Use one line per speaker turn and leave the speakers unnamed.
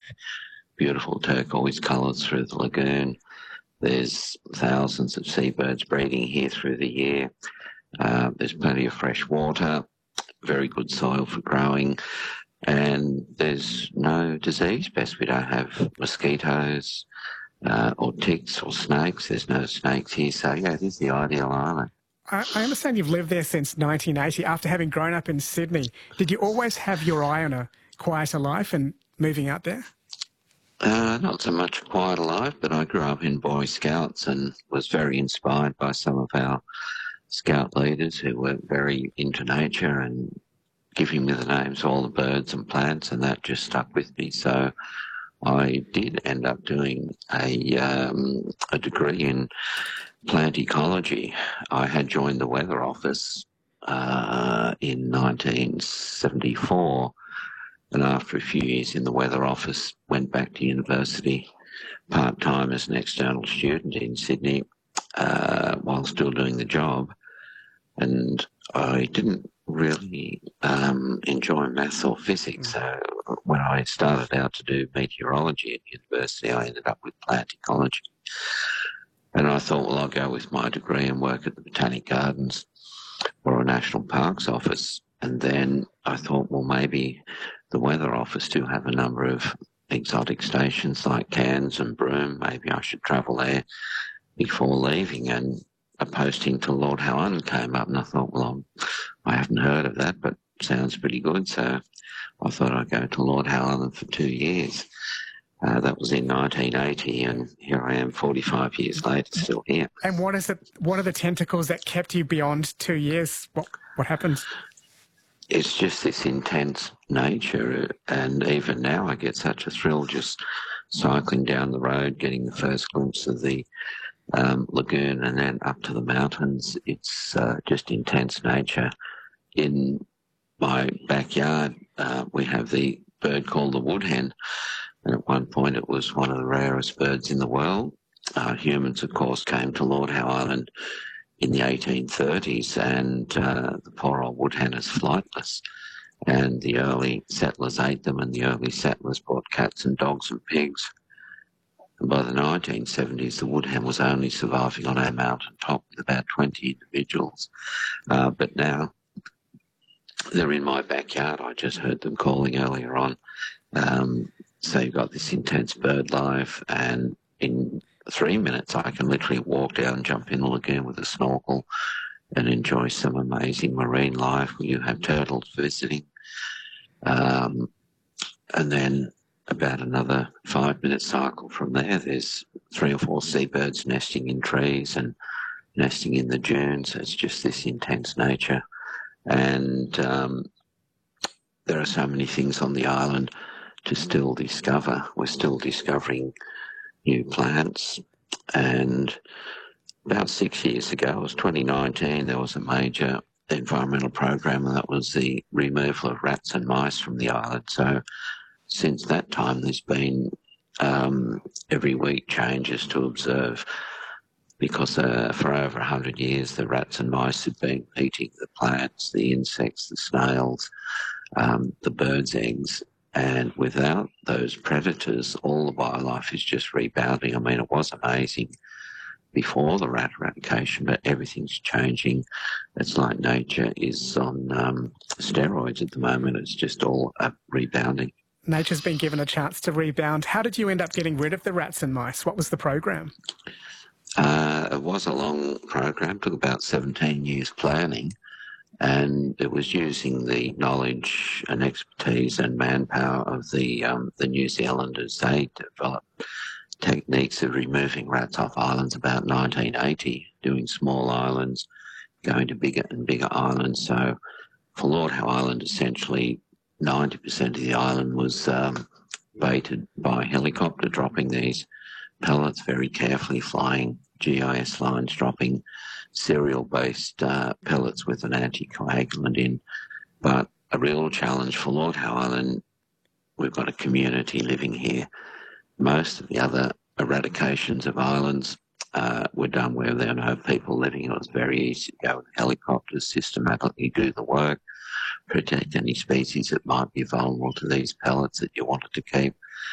beautiful turquoise colours through the lagoon. There's thousands of seabirds breeding here through the year. There's plenty of fresh water, very good soil for growing, and there's no disease pest. We don't have mosquitoes or ticks or snakes. There's no snakes here. So, yeah, it is the ideal island.
I understand you've lived there since 1980 after having grown up in Sydney. Did you always have your eye on a quieter life and moving out there?
Not so much quite alive, but I grew up in Boy Scouts and was very inspired by some of our scout leaders who were very into nature and giving me the names of all the birds and plants, and that just stuck with me. So I did end up doing a degree in plant ecology. I had joined the Weather Office in 1974, and after a few years in the Weather Office, went back to university part-time as an external student in Sydney while still doing the job. And I didn't really enjoy maths or physics. So when I started out to do meteorology at university, I ended up with plant ecology. And I thought, well, I'll go with my degree and work at the Botanic Gardens or a National Parks office. And then I thought, well, maybe the Weather Office do have a number of exotic stations like Cairns and Broome. Maybe I should travel there before leaving. And a posting to Lord Howe Island came up, and I thought, well, I haven't heard of that, but sounds pretty good. So I thought I'd go to Lord Howe Island for 2 years. That was in 1980, and here I am 45 years later, still here.
And what is it? What are the tentacles that kept you beyond 2 years? What happened?
It's just this intense nature, and even now I get such a thrill just cycling down the road, getting the first glimpse of the lagoon and then up to the mountains. It's just intense nature. In my backyard, we have the bird called the woodhen, and at one point it was one of the rarest birds in the world. Humans, of course, came to Lord Howe Island in the 1830s, and the poor old woodhen is flightless. And the early settlers ate them, and the early settlers brought cats and dogs and pigs. And by the 1970s, the woodhen was only surviving on our mountain top with about 20 individuals. But now they're in my backyard. I just heard them calling earlier on. So you've got this intense bird life, and in 3 minutes I can literally walk down and jump in the lagoon with a snorkel and enjoy some amazing marine life. You have turtles visiting. And then about another 5-minute cycle from there, there's 3 or 4 seabirds nesting in trees and nesting in the dunes. It's just this intense nature. And there are so many things on the island to still discover. We're still discovering new plants. And about 6 years ago, it was 2019, there was a major environmental program, and that was the removal of rats and mice from the island. So since that time, there's been every week changes to observe, because for over 100 years, the rats and mice have been eating the plants, the insects, the snails, the birds' eggs. And without those predators, all the wildlife is just rebounding. I mean, it was amazing before the rat eradication, but everything's changing. It's like nature is on steroids at the moment. It's just all rebounding.
Nature's been given a chance to rebound. How did you end up getting rid of the rats and mice? What was the program?
It was a long program, took about 17 years planning, and it was using the knowledge and expertise and manpower of the New Zealanders. They developed techniques of removing rats off islands about 1980, doing small islands, going to bigger and bigger islands. So for Lord Howe Island, essentially 90% of the island was baited by helicopter, dropping these pellets very carefully, flying GIS lines, dropping cereal-based pellets with an anticoagulant in. But a real challenge for Lord Howe Island, we've got a community living here. Most of the other eradications of islands were done where there were no people living. It was very easy to go with helicopters, systematically do the work, protect any species that might be vulnerable to these pellets that you wanted to keep.